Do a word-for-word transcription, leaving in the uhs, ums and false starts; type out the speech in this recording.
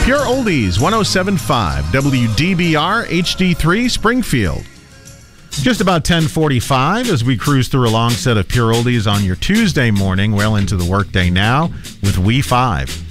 Pure Oldies, one oh seven point five, W D B R H D three, Springfield. Just about ten forty-five as we cruise through a long set of Pure Oldies on your Tuesday morning, well into the workday now, with We five.